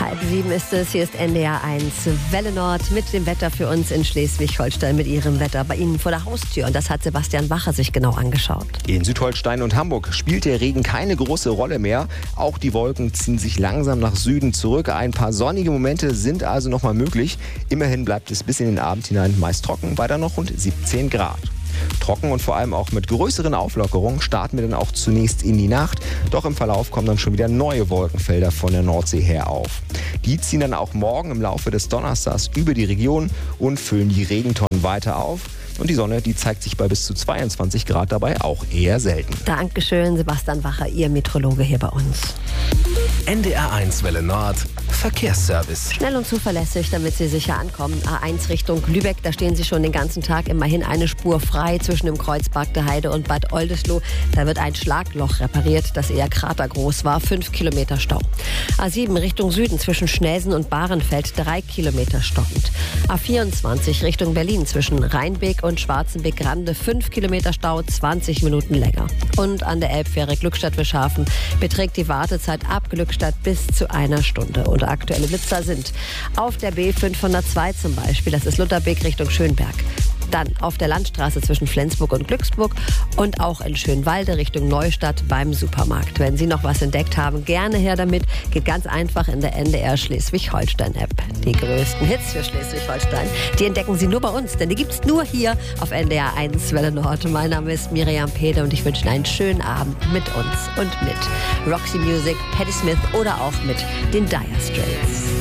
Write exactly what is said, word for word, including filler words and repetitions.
Halb sieben ist es, hier ist N D R eins Welle Nord mit dem Wetter für uns in Schleswig-Holstein, mit Ihrem Wetter bei Ihnen vor der Haustür. Und das hat Sebastian Wacher sich genau angeschaut. In Südholstein und Hamburg spielt der Regen keine große Rolle mehr. Auch die Wolken ziehen sich langsam nach Süden zurück. Ein paar sonnige Momente sind also noch mal möglich. Immerhin bleibt es bis in den Abend hinein meist trocken, weiter noch rund siebzehn Grad. Trocken und vor allem auch mit größeren Auflockerungen starten wir dann auch zunächst in die Nacht. Doch im Verlauf kommen dann schon wieder neue Wolkenfelder von der Nordsee her auf. Die ziehen dann auch morgen im Laufe des Donnerstags über die Region und füllen die Regentonnen weiter auf. Und die Sonne, die zeigt sich bei bis zu zweiundzwanzig Grad dabei auch eher selten. Dankeschön, Sebastian Wacher, Ihr Meteorologe hier bei uns. N D R eins Welle Nord Verkehrsservice. Schnell und zuverlässig, damit Sie sicher ankommen. A eins Richtung Lübeck, da stehen Sie schon den ganzen Tag immerhin eine Spur frei zwischen dem Kreuzberg der Heide und Bad Oldesloe. Da wird ein Schlagloch repariert, das eher kratergroß war. Fünf Kilometer Stau. A sieben Richtung Süden zwischen Schnelsen und Bahrenfeld, drei Kilometer stockend. A vierundzwanzig Richtung Berlin zwischen Rheinbeek und Schwarzenbeck-Grande, fünf Kilometer Stau, zwanzig Minuten länger. Und an der Elbfähre Glückstadt-Wischhafen beträgt die Wartezeit ab Glückstadt bis zu einer Stunde. Und aktuelle Blitzer sind auf der B fünfhundertzwei zum Beispiel, das ist Lutherbeek Richtung Schönberg. Dann auf der Landstraße zwischen Flensburg und Glücksburg und auch in Schönwalde Richtung Neustadt beim Supermarkt. Wenn Sie noch was entdeckt haben, gerne her damit. Geht ganz einfach in der N D R Schleswig-Holstein-App. Die größten Hits für Schleswig-Holstein, die entdecken Sie nur bei uns, denn die gibt's nur hier auf N D R eins Welle Nord. Mein Name ist Miriam Pede und ich wünsche Ihnen einen schönen Abend mit uns und mit Roxy Music, Patti Smith oder auch mit den Dire Straits.